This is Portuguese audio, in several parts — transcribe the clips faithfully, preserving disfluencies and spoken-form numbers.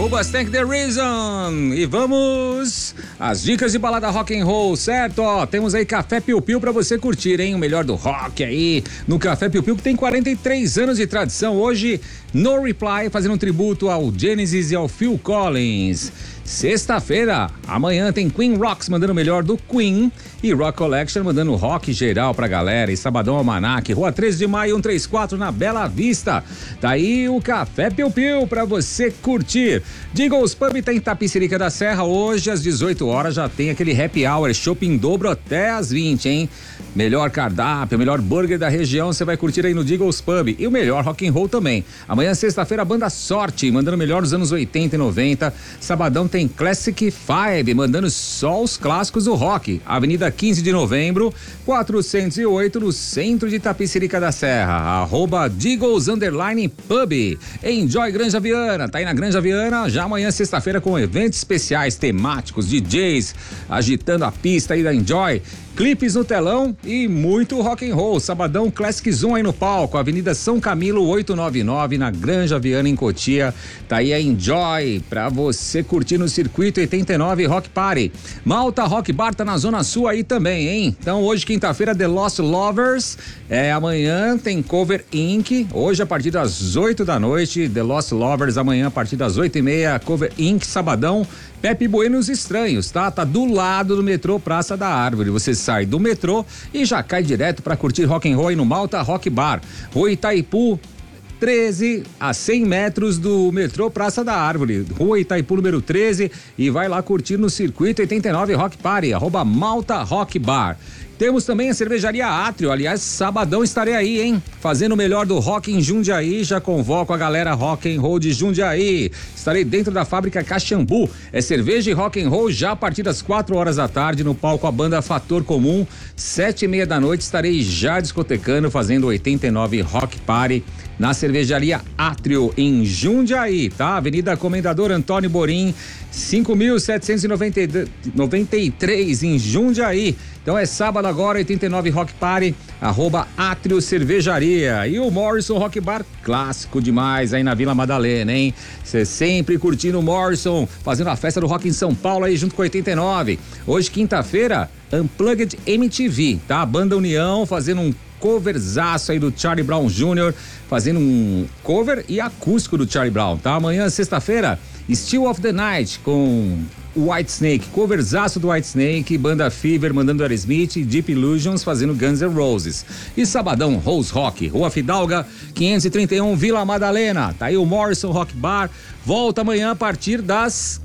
Rubastank The Reason. E vamos às dicas de balada rock and roll, certo? Ó, temos aí Café Piu Piu pra você curtir, hein? O melhor do rock aí no Café Piu Piu, que tem quarenta e três anos de tradição. Hoje, No Reply, fazendo um tributo ao Genesis e ao Phil Collins. Sexta-feira, amanhã tem Queen Rocks mandando o melhor do Queen e Rock Collection mandando rock geral pra galera. E Sabadão Almanac, Rua treze de maio, cento e trinta e quatro, na Bela Vista. Tá aí o Café Piu Piu pra você curtir. Diggles Pub tá em Tapicerica da Serra. Hoje, às dezoito horas, já tem aquele happy hour, shopping dobro até às vinte, hein? Melhor cardápio, melhor burger da região, você vai curtir aí no Diggles Pub. E o melhor rock and roll também. Amanhã, sexta-feira, a banda Sorte, mandando o melhor dos anos oitenta e noventa. Sabadão tem Classic Five, mandando só os clássicos do rock. Avenida quinze de novembro, quatrocentos e oito, no centro de Tapicerica da Serra. Arroba Diggles Underline Pub. Enjoy Granja Viana, tá aí na Granja Viana, já amanhã, sexta-feira, com eventos especiais temáticos, D Js agitando a pista aí da Enjoy. Clipes no telão e muito rock and roll. Sabadão Classic Zoom aí no palco, Avenida São Camilo oitocentos e noventa e nove, na Granja Viana, em Cotia. Tá aí a Enjoy pra você curtir no Circuito oitenta e nove Rock Party. Malta Rock Bar tá na Zona Sul aí também, hein? Então hoje, quinta-feira, The Lost Lovers. É, amanhã tem Cover Incorporated. Hoje a partir das oito da noite, The Lost Lovers. Amanhã a partir das oito e meia, Cover Incorporated. Sabadão, Pepe Buenos Estranhos, tá? Tá do lado do metrô Praça da Árvore. Você sai do metrô e já cai direto pra curtir rock and roll aí no Malta Rock Bar. Rua Itaipu, treze, a cem metros do metrô Praça da Árvore. Rua Itaipu, número treze, e vai lá curtir no Circuito oitenta e nove Rock Party, arroba Malta Rock Bar. Temos também a cervejaria Átrio, aliás, sabadão estarei aí, hein? Fazendo o melhor do rock em Jundiaí, já convoco a galera rock and roll de Jundiaí. Estarei dentro da fábrica Caxambu. É cerveja e rock and roll já a partir das quatro horas da tarde, no palco a banda Fator Comum. Sete e meia da noite estarei já discotecando, fazendo oitenta e nove Rock Party na cervejaria Átrio, em Jundiaí, tá? Avenida Comendador Antônio Borim, cinco mil setecentos e noventa e três, em Jundiaí. Então é sábado agora, oitenta e nove Rock Party, arroba Átrio Cervejaria. E o Morrison Rock Bar, clássico demais aí na Vila Madalena, hein? Você sempre curtindo o Morrison, fazendo a festa do rock em São Paulo aí junto com oitenta e nove. Hoje, quinta-feira, Unplugged M T V, tá? A Banda União fazendo um coverzaço aí do Charlie Brown Júnior, fazendo um cover e acústico do Charlie Brown, tá? Amanhã, sexta-feira, Still of the Night com Whitesnake, coverzaço do Whitesnake, Banda Fever mandando Aerosmith, Deep Illusions fazendo Guns N' Roses. E sabadão, Rose Rock, Rua Fidalga, quinhentos e trinta e um, Vila Madalena. Tá aí o Morrison Rock Bar, volta amanhã a partir das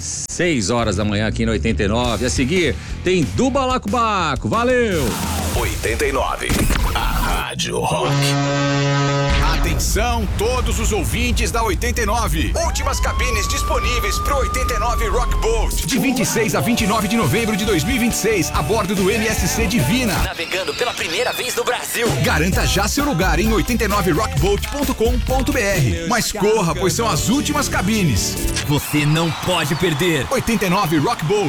seis horas da manhã aqui no oitenta e nove. A seguir, tem do Balacobaco. Valeu! oitenta e nove, a Rádio Rock. Atenção, todos os ouvintes da oitenta e nove. Últimas cabines disponíveis pro oitenta e nove Rock Boat. De vinte e seis a vinte e nove de novembro de dois mil e vinte e seis, a bordo do M S C Divina. Navegando pela primeira vez no Brasil. Garanta já seu lugar em oitenta e nove rock boat ponto com ponto b r. Mas corra, pois são as últimas cabines. Você não pode perder. oitenta e nove Rock Boat.